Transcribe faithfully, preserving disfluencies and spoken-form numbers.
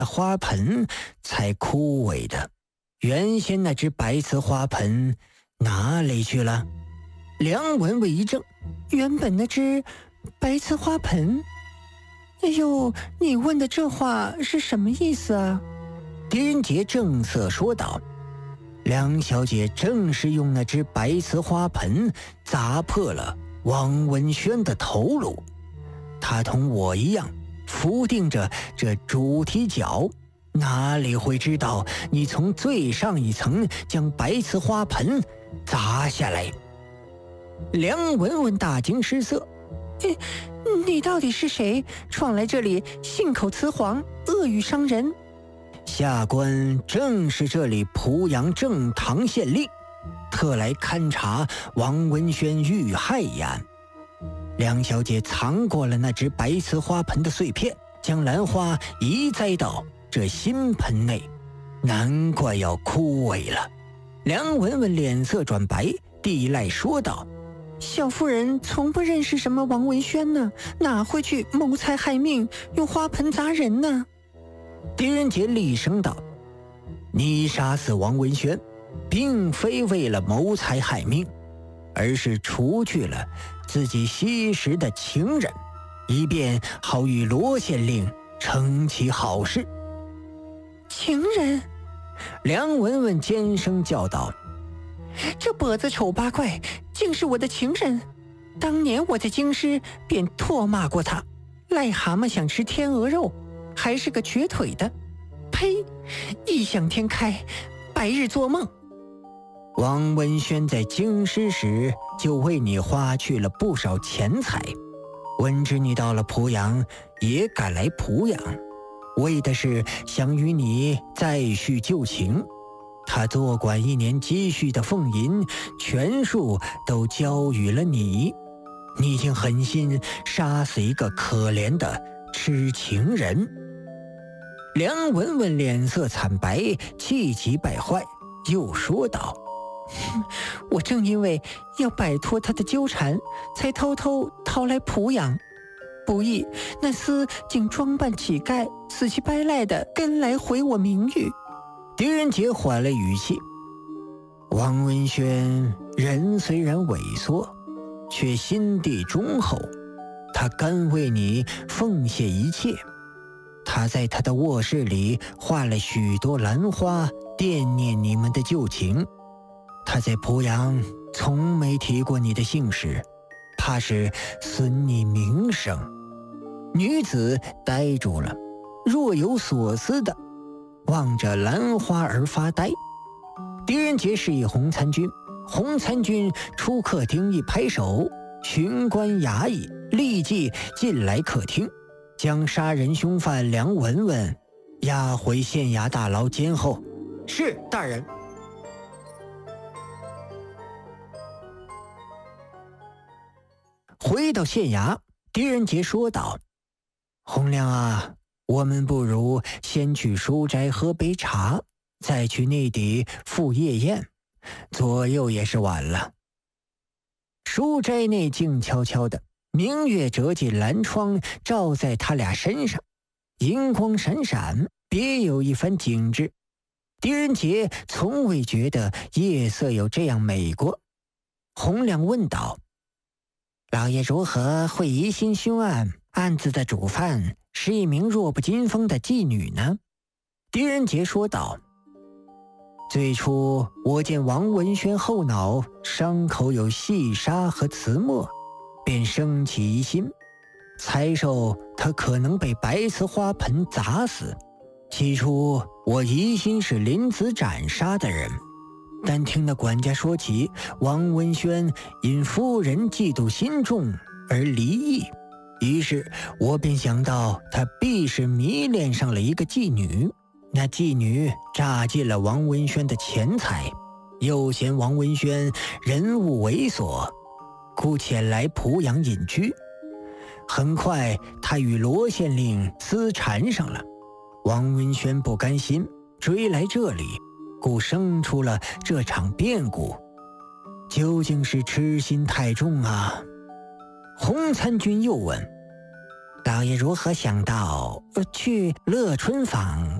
花盆才枯萎的。原先那只白瓷花盆哪里去了？梁文文一怔， 原本那只白瓷花盆？哎呦，你问的这话是什么意思啊？ 狄仁杰正色说道：梁小姐正是用那只白瓷花盆砸破了王文轩的头颅，她同我一样伏定着这主题角，哪里会知道你从最上一层将白瓷花盆砸下来？梁文文大惊失色， 你你到底是谁？闯来这里信口雌黄，恶语伤人。 下官正是这里濮阳正堂县令，特来勘察王文轩遇害一案。梁小姐藏过了那只白瓷花盆的碎片，将兰花移栽到这新盆内，难怪要枯萎了。梁文文脸色转白，地赖说道： 小夫人从不认识什么王文轩呢，哪会去谋财害命，用花盆砸人呢？ 狄仁杰厉声道：你杀死王文轩并非为了谋财害命，而是除去了自己惜时的情人，以便好与罗县令成其好事。 情人？ 梁文文尖声叫道： 这跛子丑八怪竟是我的情人！当年我在京师便唾骂过他，癞蛤蟆想吃天鹅肉，还是个瘸腿的。呸！异想天开，白日做梦。 王文轩在京师时就为你花去了不少钱财，闻知你到了濮阳，也赶来濮阳，为的是想与你再续旧情。他多管一年积蓄的俸银全数都交予了你，你竟狠心杀死一个可怜的痴情人。梁文文脸色惨白，气急败坏，又说道： 我正因为要摆脱他的纠缠，才偷偷逃来濮阳，不意那厮竟装扮乞丐，死乞白赖的跟来毁我名誉。 狄仁杰缓了语气：王文轩人虽然萎缩，却心地忠厚，他甘为你奉献一切。他在他的卧室里画了许多兰花，惦念你们的旧情。他在濮阳从没提过你的姓氏，怕是损你名声。女子呆住了，若有所思的望着兰花而发呆。狄仁杰示意洪参军，洪参军出客厅一拍手，巡官衙役立即进来客厅，将杀人凶犯梁文文押回县衙大牢监候。 是大人。 回到县衙，狄仁杰说道：洪亮啊，我们不如先去书斋喝杯茶，再去内邸赴夜宴，左右也是晚了。书斋内静悄悄的，明月折进蓝窗，照在他俩身上，银光闪闪，别有一番景致。狄仁杰从未觉得夜色有这样美过。洪亮问道：老爷如何会疑心凶案，案子的主犯是一名弱不禁风的妓女呢？狄仁杰说道：最初我见王文轩后脑伤口有细沙和瓷墨，便生起疑心，猜受他可能被白瓷花盆砸死。起初我疑心是林子斩杀的人，但听那管家说起王文轩因夫人嫉妒心重而离异，于是我便想到他必是迷恋上了一个妓女，那妓女榨尽了王文轩的钱财，又嫌王文轩人物猥琐，故前来濮阳隐居。很快他与罗县令私缠上了，王文轩不甘心，追来这里，故生出了这场变故。究竟是痴心太重啊？洪参军又问： 老爷如何想到呃去乐春坊